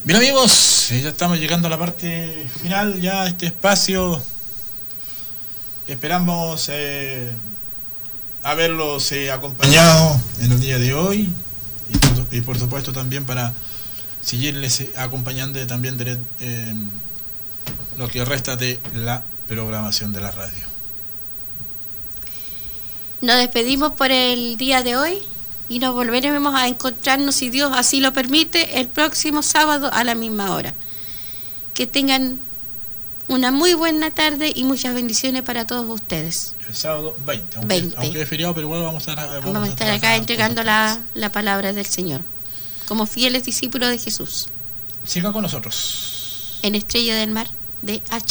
Bien, amigos, ya estamos llegando a la parte final ya de este espacio. Esperamos haberlos acompañado en el día de hoy y por supuesto también para seguirles acompañando también de lo que resta de la programación de la radio. Nos despedimos por el día de hoy y nos volveremos a encontrarnos, si Dios así lo permite, el próximo sábado a la misma hora. Que tengan una muy buena tarde y muchas bendiciones para todos ustedes. El sábado 20, aunque es feriado, pero igual vamos a estar acá entregando la palabra del Señor, como fieles discípulos de Jesús. Sigan con nosotros. En Estrella del Mar de H.